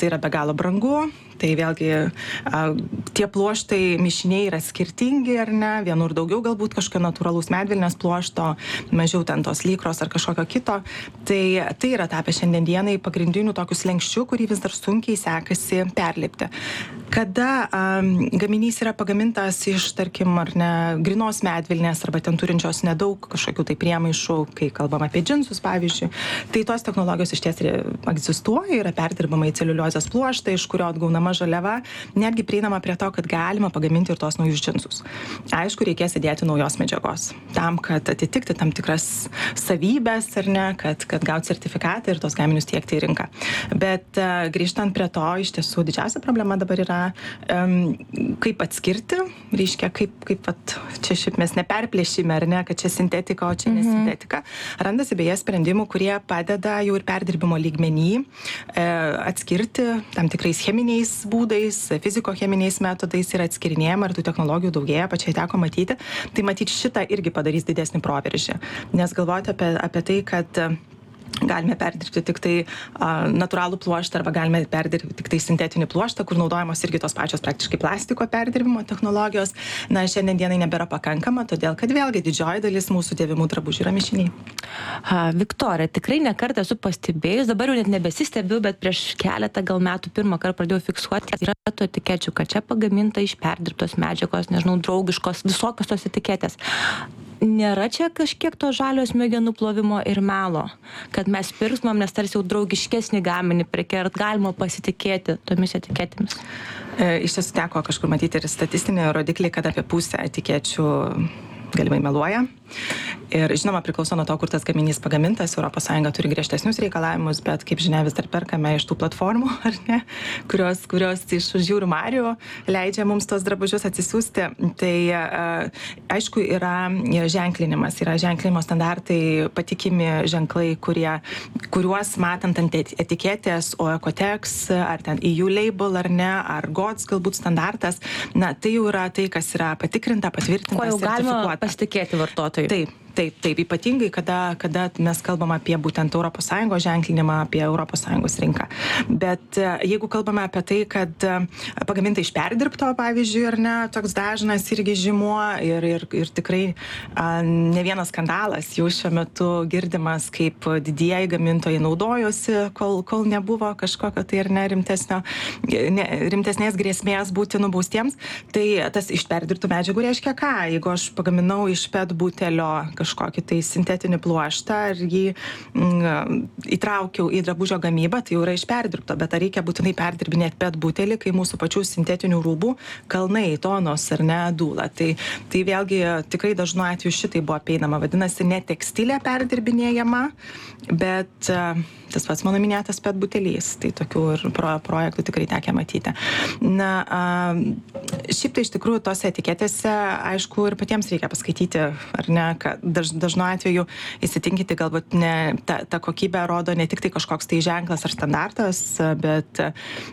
tai yra be galo brangu, tai vėlgi tie pluoštai mišiniai yra skirtingi ar ne, vienur daugiau galbūt kažkokio natūralaus medvilnės pluošto, mažiau ten tos lykros ar kažkokio kito. Tai yra tapę šiandien dienai pagrindinių tokių slenksčių, kurį vis dar sunkiai sekasi perlipti. Kada gaminys yra pagamintas iš, tarkim, ar ne, grinos medvilnės arba ten turinčios nedaug kažkokių tai priemaišų, kai kalbam apie džinsus, pavyzdžiui, tai tos technologijos iš ties egzistuoja, yra perdirbama į celiuliozės pluoštą, iš kurio atgaunama žaliava, netgi prieinama prie to, kad galima pagaminti ir tos naujus džinsus. Aišku, reikės įdėti naujos medžiagos, tam, kad atitikti tam tikras savybės, ar ne, kad gauti sertifikatą ir tos gaminius tiekti į rinką. Bet grįžtant prie to, iš tiesų didžiausia problema dabar yra kaip atskirti, reiškia, kaip čia šiaip mes neperplėšime, ar ne, kad čia sintetika, o čia nesintetika. Randasi beje sprendimų, kurie padeda jau ir perdirbimo lygmenį atskirti tam tikrais cheminiais būdais, fiziko-cheminiais metodais ir atskirinėjama, ir tų technologijų daugėja, pačiai teko matyti. Tai matyti šitą irgi padarys didesnį proveržį. Nes galvoti apie tai, kad galime perdirbti tik tai natūralų pluoštą arba galime perdirbti tik tai sintetinį pluoštą, kur naudojamos irgi tos pačios praktiškai plastiko perdirbimo technologijos. Na, šiandien dienai nebėra pakankama, todėl kad vėlgi didžioji dalis mūsų dėvimų drabužių yra mišiniai. Viktorija, tikrai nekartą esu pastebėjus, dabar jau net nebesistebiu, bet prieš keletą gal metų pirmą kartą pradėjau fiksuoti, yra tų etikečių, kad čia pagaminta iš perdirbtos medžiagos, nežinau, draugiškos, visokios tos etiketės. Nėra čia kažkiek to žalio smegenų plovimo ir melo, kad mes pirksmam, nes tarsi jau draugiškesnį gaminį prekė, ar galima pasitikėti tomis etiketėmis? Iš tiesų teko kažkur matyti ir statistinį rodiklį, kad apie pusę etikečių galimai meluoja. Ir žinoma, priklauso nuo to, kur tas gaminys pagamintas. ES turi griežtesnius reikalavimus, bet kaip žinia, vis dar perkame iš tų platformų, ar ne, kurios iš už jūrų marių leidžia mums tos drabužius atsisiųsti. Tai aišku, yra ženklinimas, yra ženklinimo standartai, patikimi ženklai, kuriuos matant ant etiketės, Oekotex, ar ten EU label, ar ne, ar GOTS galbūt standartas, na, tai jau yra tai, kas yra patikrinta, patvirtinta, ko jau galima pasitikėti vartotojui. Taip, ypatingai, kada mes kalbam apie būtent ES ženklinimą, apie ES rinką. Bet jeigu kalbame apie tai, kad pagaminta iš perdirbto, pavyzdžiui, ar ne, toks dažnas irgi žymuo ir tikrai ne vienas skandalas jau šiuo metu girdimas, kaip didieji gamintojai naudojosi, kol nebuvo kažkokio tai ar ne rimtesnės grėsmės būti nubaustiems. Tai tas iš perdirbtų medžiagų reiškia ką? Jeigu aš pagaminau iš PET butelio kažkokį tai sintetinį pluoštą ir jį įtraukiau į drabužio gamybą, tai jau yra iš perdirbto, bet ar reikia būtinai perdirbinėti PET butelį, kai mūsų pačių sintetinių rūbų kalnai, tonos ar ne dūla. Tai vėlgi tikrai dažnu atveju šitai buvo apeinama, vadinasi, ne tekstilė perdirbinėjama, bet tas pats mano minėtas PET butelys. Tai tokių ir projektų tikrai tekę matyti. Na, šiaip tai iš tikrųjų tose etiketėse, aišku, ir patiems reikia paskaityti, ar ne, kad dažnu atveju įsitinkite, galbūt ta kokybė rodo ne tik tai kažkoks tai ženklas ar standartas, bet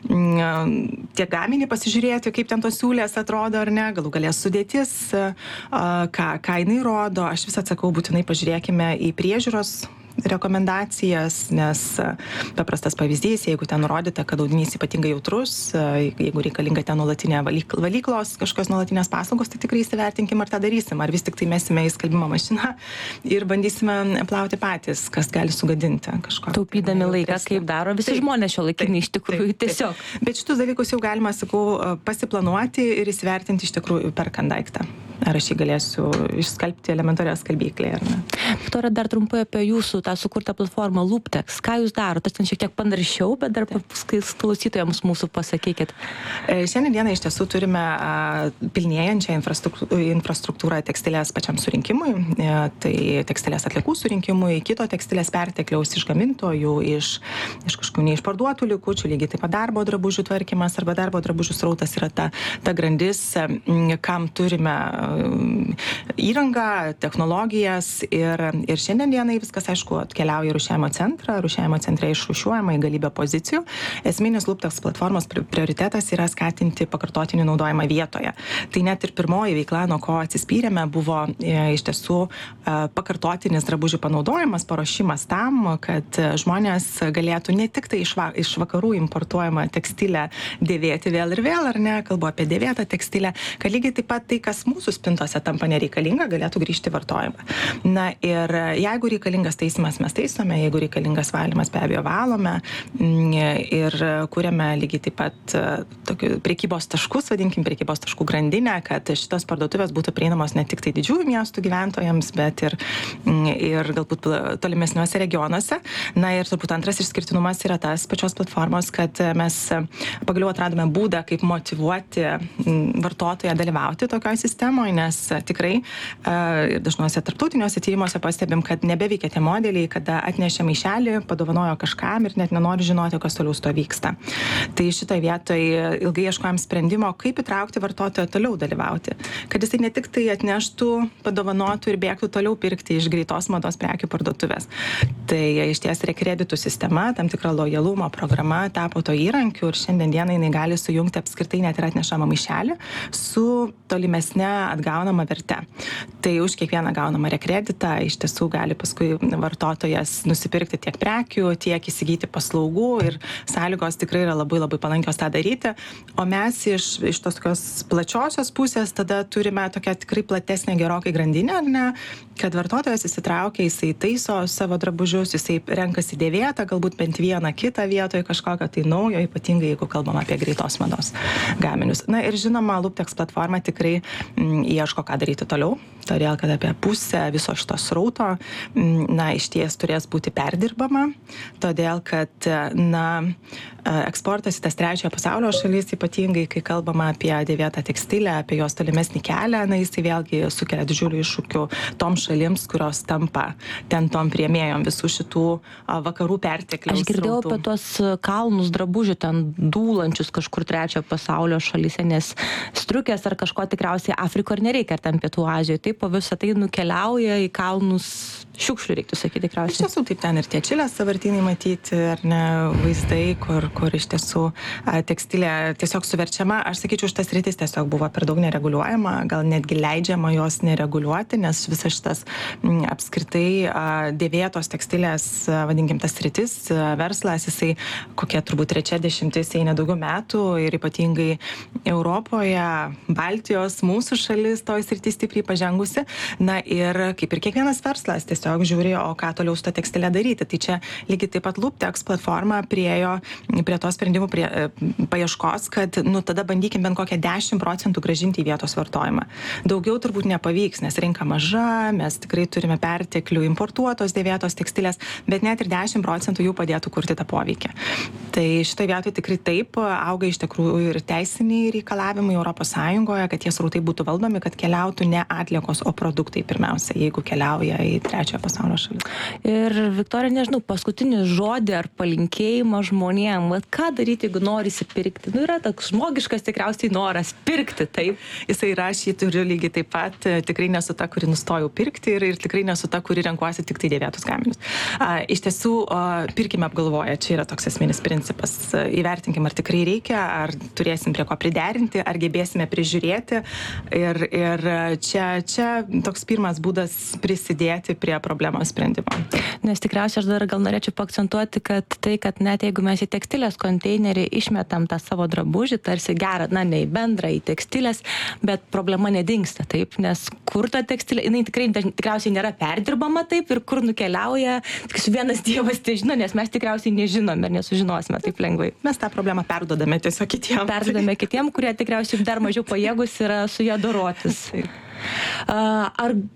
tiek gaminį pasižiūrėti, kaip ten tos siūlės atrodo, ar ne, galų galės sudėtis, ką jinai rodo. Aš vis atsakau, būtinai pažiūrėkime į priežiūros rekomendacijas, nes paprastas pavyzdys, jeigu ten nurodyta, kad audinys ypatingai jautrus, jeigu reikalinga ten nuolatinė valyklos, kažkokios nuolatinės paslaugos, tai tikrai įsivertinkim, ar tą darysim, ar vis tik tai mesime į skalbimo mašiną ir bandysime plauti patys, kas gali sugadinti kažko. Taupydami laiką, kaip daro visi žmonės šiuolaikiniai iš tikrųjų tiesiog. Bet šitus dalykus jau galima, sakau, pasiplanuoti ir įsivertinti iš tikrųjų perkant daiktą. Ar aš jį galėsiu išskalbti elementarią skalbyklę, ar ne? Viktorija, dar trumpai apie jūsų tą sukurtą platformą Looptex. Ką jūs darote? Tas ten šiek tiek panaršiau, bet dar klausytojams mūsų pasakykit. Šiandien dieną iš tiesų turime pilnėjančią infrastruktūrą tekstilės pačiam surinkimui, tai tekstilės atliekų surinkimui, kito tekstilės pertekliaus iš gamintojų, iš kažkokių neišparduotų likučių, lygiai taip pat darbo drabužių tvarkymas arba darbo drabužių srautas yra ta grandis, kam turime įrangą, technologijas ir šiandien dienai viskas, aišku, atkeliauja į rūšiavimo centrą. Rūšiavimo centre išrūšiuojama į galybę pozicijų. Esminis LUBTEX platformos prioritetas yra skatinti pakartotinį naudojimą vietoje. Tai net ir pirmoji veikla, nuo ko atsispyrėme, buvo iš tiesų pakartotinis drabužių panaudojimas, paruošimas tam, kad žmonės galėtų ne tik tai iš vakarų importuojamą tekstilę dėvėti vėl ir vėl, ar ne, kalbu apie dėvėtą tekstilę, kad lygiai taip pat tai, kas mūsų spintose tampa nereikalinga, galėtų grįžti vartojimą. Na ir jeigu reikalingas taisimas, mes taisome, jeigu reikalingas valymas, be abejo valome ir kuriame lygiai taip pat prekybos taškus, vadinkim, prekybos taškų grandinę, kad šitos parduotuvės būtų prieinamos ne tik tai didžiųjų miestų gyventojams, bet ir galbūt tolimesniuose regionuose. Na ir turbūt antras išskirtinumas yra tas pačios platformos, kad mes pagaliau atradome būdą, kaip motyvuoti vartotoją dalyvauti tokioje sistemoje, nes tikrai dažnuose tarptautiniuose tyrimuose pastebim, kad nebeveikia tie modeliai, kada atnešė maišelį, padovanojo kažkam ir net nenori žinoti, kas toliau su to vyksta. Tai šitoje vietoje ilgai ieškojom sprendimo, kaip įtraukti vartotoją toliau dalyvauti, kad jisai ne tik tai atneštų, padovanotų ir bėgtų toliau pirkti iš greitos mados prekių parduotuvės. Tai iš ties rekreditų sistema, tam tikra lojalumo programa tapo to įrankiu ir šiandien dienai jinai gali sujungti apskritai net ir atnešamą maišelį su tolimesne atgaunama verte. Tai už kiekvieną gaunamą rekreditą iš tiesų gali paskui vartotojas nusipirkti tiek prekių, tiek įsigyti paslaugų ir sąlygos tikrai yra labai labai palankios tą daryti. O mes iš tos tokios plačiosios pusės tada turime tokią tikrai platesnę gerokai grandinę, ar ne, kad vartotojas įsitraukia, jisai taiso savo drabužius, jisai renkasi dėvėtą, galbūt bent vieną kitą vietoje kažkokią tai naujo, ypatingai jeigu kalbam apie greitos mados gaminius. Na ir žinoma, LUBTEX platforma tikrai ieško, ką daryti toliau, todėl kad apie pusę viso šito srauto, na, iš ties turės būti perdirbama, todėl kad, na, eksportas į tas trečiojo pasaulio šalis, ypatingai, kai kalbama apie dėvėtą tekstilę, apie jos tolimesnį kelią, na, jis tai vėlgi sukelia didžiulių iššūkių tom šalims, kurios tampa ten tom priėmėjom visų šitų vakarų pertekliaus. Aš girdėjau apie tuos kalnus drabužių ten dūlančius kažkur trečiojo pasaulio šalyse, nes striukės ar kažko tikriausiai Afrikoje nereikia, ar ten Pietų Azijoje, taip, o visą tai nukeliauja į kalnus šiukšlių, reiktų sakyti tikriausiai. Iš tiesų, taip, ten ir tie Čilės sąvartynai matyti, ar ne, vaizdai, kur iš tiesų tekstilė tiesiog suverčiama. Aš sakyčiau, šitas sritis tiesiog buvo per daug nereguliuojama, gal netgi leidžiama jos nereguliuoti, nes visas šitas apskritai dėvėtos tekstilės, vadinkim, tas sritis, verslas, jisai kokie turbūt trečia dešimtis eina daugiau metų ir ypatingai Europoje, Baltijos, mūsų šalis toj sritis stipriai pažengusi. Na ir kaip ir kiekvienas verslas tiesiog žiūri, o ką toliau su ta tekstilė daryti. Tai čia lygiai taip pat LUBTEX platforma priėjo prie to sprendimų paieškos, kad nu tada bandykim bent kokią 10% grąžinti į vietos vartojimą. Daugiau turbūt nepavyks, nes rinka maža, mes tikrai turime perteklių importuotos dėvėtos tekstilės, bet net ir 10% jų padėtų kurti tą poveikį. Tai šitoje vietoje tikrai taip auga iš tikrųjų ir teisiniai reikalavimai ES, kad tie srautai būtų valdomi, kad keliautų ne atliekos, o produktai pirmiausia, jeigu keliauja į trečiojo pasaulio šalį. Ir Viktorija, nežinau, paskutinį žodį ar palinkėjimą žmonėm, ką daryti, jeigu norisi pirkti? Nu, yra toks žmogiškas tikriausiai noras pirkti, taip? Jisai yra, aš jį turiu lygiai taip pat, tikrai nesu ta, kuri nustojau pirkti ir tikrai nesu ta, kuri renkuosi tik tai dėvėtus gaminius. Iš tiesų, pirkime apgalvoję, čia yra toks esminis principas. Įvertinkim, ar tikrai reikia, ar turėsim prie ko priderinti, ar gebėsime prižiūrėti. Ir čia toks pirmas būdas prisidėti prie problemos sprendimo. Nes tikriausiai aš dar gal norėčiau paakcentuoti, kad tai, kad net jeigu mes į tekstilės konteinerį išmetam tą savo drabužį, tarsi gerą, na, ne į bendrą, į tekstilės, bet problema nedingsta, taip, nes kur ta tekstilė, jinai tikriausiai nėra perdirbama taip ir kur nukeliauja, tik vienas Dievas tai žino, nes mes tikriausiai nežinome ir nesužinosime taip lengvai. Mes tą problemą perduodame tiesiog kitiem. Perduodame kitiem, kurie tikriausiai dar mažiau pajėgus yra su ją dorotis. Ar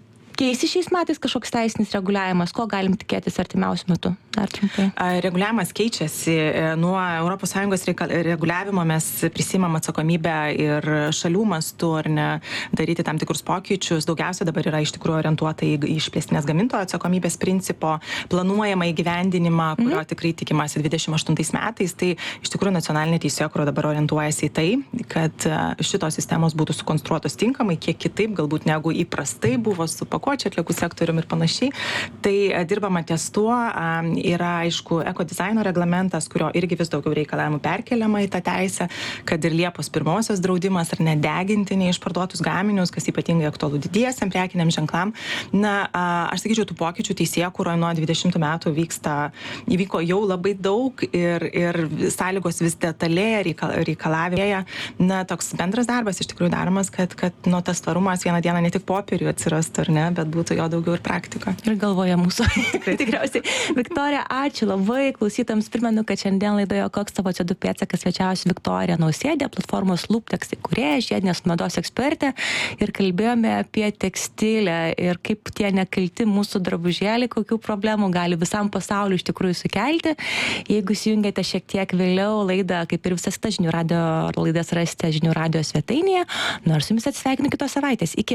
Keisi šiais metais kažkoks teisinis reguliavimas, ko galim tikėtis artimiausiu metu? Dar trumpai. Reguliavimas keičiasi. Nuo ES reguliavimo mes prisimam atsakomybę ir šalių mastu, ar ne, daryti tam tikrus pokyčius. Daugiausia dabar yra iš tikrųjų orientuota į išplėstinės gamintojo atsakomybės principo, planuojamą įgyvendinimą, kurio tikrai tikimasi 28 metais. Tai iš tikrųjų nacionalinė teisėkūra dabar orientuojasi į tai, kad šitos sistemos būtų sukonstruotos tinkamai, kiek kitaip galbūt negu įprastai buvo su pakuočių atliekų sektoriumi ir panašiai. Tai dirbama ties tuo, yra aišku ekodizaino reglamentas, kurio irgi vis daugiau reikalavimų perkeliama į tą teisę, kad ir Liepos 1 draudimas ar nedeginti neišparduotus gaminius, kas ypatingai aktualu didiesiam prekiniam ženklam. Na, aš sakyčiau, tų pokyčių teisėkūroje nuo 20 metų įvyko jau labai daug ir sąlygos vis detalėja, reikalavėja. Na, toks bendras darbas iš tikrųjų daromas, kad tas tvarumas vieną dieną ne tik popieriuje atsirastų, ar ne, bet būtų jo daugiau ir praktika. Ir galvoje mūsų. Tikriausiai. Viktorija, ačiū labai. Klausytams primenu, kad šiandien laidoje Koks tavo CO2 pėdsakas svečiavosi Viktorija Nausėdė, platformos Luptex įkūrėja, žiedinės mados ekspertė, ir kalbėjome apie tekstilę ir kaip tie nekalti mūsų drabužėliai, kokių problemų gali visam pasauliu iš tikrųjų sukelti. Jeigu įsijungėte šiek tiek vėliau laidą, kaip ir visas tas žinių radio laidas rasite žinių radio svetainėje, nors jumis atsisveikinu kitos savaitės. Iki.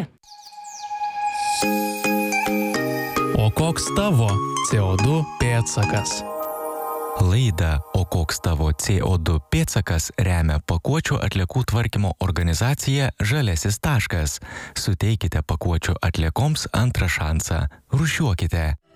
O koks tavo CO2 pėdsakas? Laidą O koks tavo CO2 pėdsakas remia pakuočių atliekų tvarkymo organizacija Žaliasis taškas. Suteikite pakuočių atliekoms antrą šansą. Rūšiuokite.